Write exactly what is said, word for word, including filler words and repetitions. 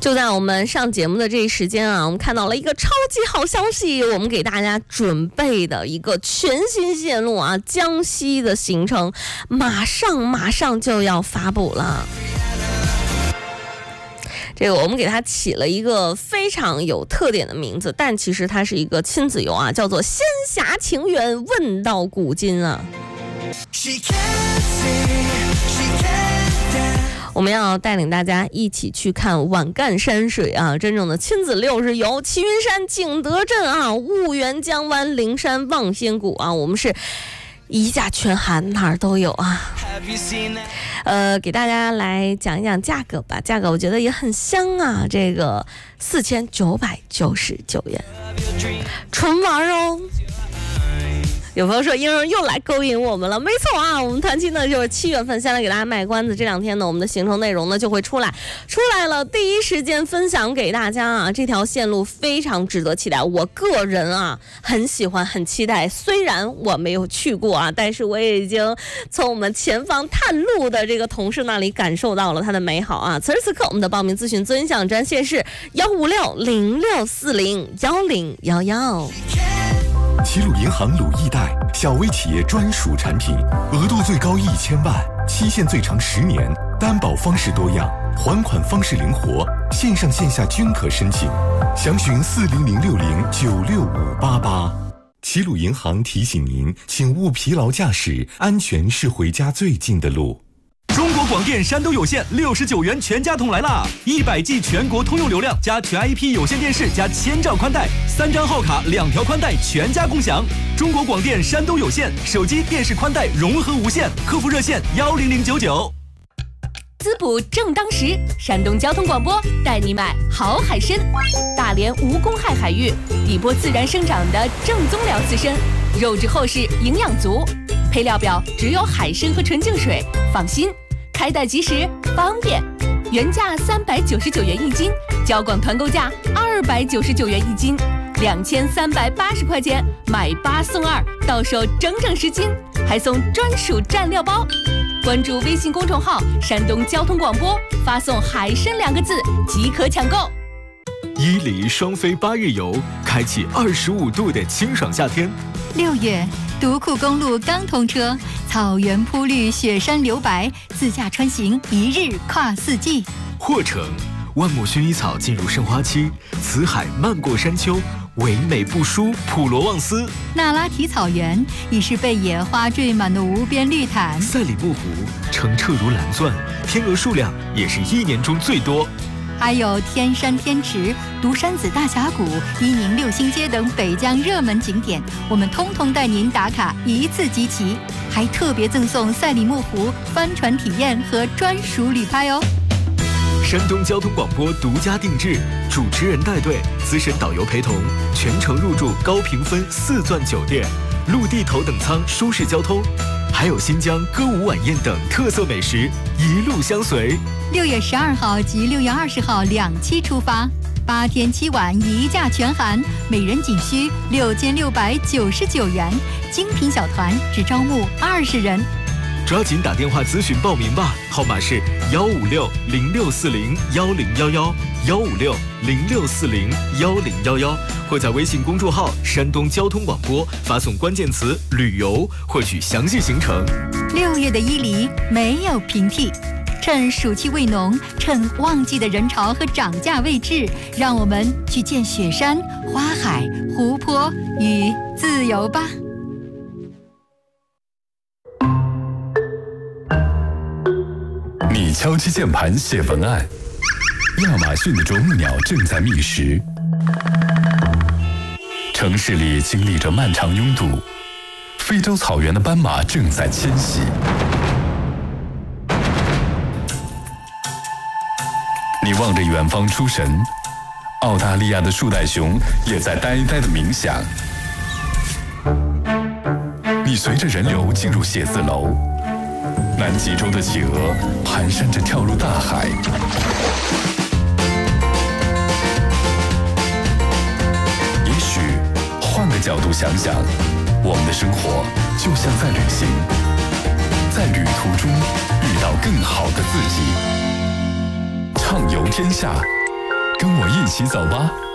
就在我们上节目的这一时间啊，我们看到了一个超级好消息，我们给大家准备的一个全新线路啊，江西的行程马上马上就要发布了。这个我们给它起了一个非常有特点的名字，但其实它是一个亲子游啊，叫做仙侠情缘问到古今啊。我们要带领大家一起去看碗干山水啊，真正的亲子六日游，齐云山、景德镇啊，婺源江湾、灵山望仙谷啊，我们是一价全含，哪儿都有啊。呃，给大家来讲一讲价格吧，价格我觉得也很香啊，这个四千九百九十九元，纯玩哦。有朋友说英儿又来勾引我们了，没错啊，我们团期呢就是七月份，先来给大家卖关子，这两天呢我们的行程内容呢就会出来，出来了，第一时间分享给大家啊，这条线路非常值得期待，我个人啊很喜欢，很期待，虽然我没有去过啊，但是我也已经从我们前方探路的这个同事那里感受到了它的美好啊。此时此刻我们的报名咨询尊享专线是幺五六零六四零幺零幺幺。 齐鲁银行鲁易贷，小微企业专属产品，额度最高一千万，期限最长十年，担保方式多样，还款方式灵活，线上线下均可申请。详询四零零六零九六五八八。齐鲁银行提醒您，请勿疲劳驾驶，安全是回家最近的路。 中国广电山东有线六十九元全家桶来啦！一百 G 全国通用流量加全 I P 有线电视加千兆宽带，三张号卡两条宽带全家共享。中国广电山东有线手机电视宽带融合无线，客服热线幺零零九九。 滋补正当时，山东交通广播带你买好海参，大连无公害海域，底波自然生长的正宗辽刺参，肉质厚实，营养足。配料表只有海参和纯净水，放心，开袋即时，方便。原价三百九十九元一斤，交广团购价二百九十九元一斤，两千三百八十块钱买八送二，到手整整十斤，还送专属蘸料包。关注微信公众号山东交通广播，发送海参两个字即可抢购。 伊犁双飞八日游，开启二十五度的清爽夏天。 六月，独库公路刚通车，草原铺绿，雪山留白，自驾穿行一日跨四季。 霍城，万亩薰衣草进入盛花期，辞海漫过山丘，唯美不输普罗旺斯。 那拉提草原已是被野花缀满的无边绿毯。 赛里木湖澄澈如蓝钻，天鹅数量也是一年中最多。 还有天山天池、独山子大峡谷、伊宁六星街等北疆热门景点，我们通通带您打卡一次集齐，还特别赠送赛里木湖帆船体验和专属旅拍哦。 山东交通广播独家定制，主持人带队，资深导游陪同，全程入住高评分四钻酒店，陆地头等舱舒适交通，还有新疆歌舞晚宴等特色美食，一路相随。 六月十二号及六月二十号两期出发，八天七晚一价全含，每人仅需六千六百九十九元，精品小团只招募二十人。 抓紧打电话咨询报名吧，号码是幺五六零六四零幺零幺幺幺五六零六四零幺零幺幺，或在微信公众号山东交通广播发送关键词旅游获取详细行程。 六月的伊犁没有平替，趁暑气未浓，趁旺季的人潮和涨价未至，让我们去见雪山、花海、湖泊与自由吧。 你敲击键盘写文案，亚马逊的啄木鸟正在觅食，城市里经历着漫长拥堵，非洲草原的斑马正在迁徙。你望着远方出神，澳大利亚的树袋熊也在呆呆的冥想。你随着人流进入写字楼，南极洲的企鹅蹒跚着跳入大海。也许换个角度想想，我们的生活就像在旅行，在旅途中遇到更好的自己。畅游天下， 跟我一起走吧。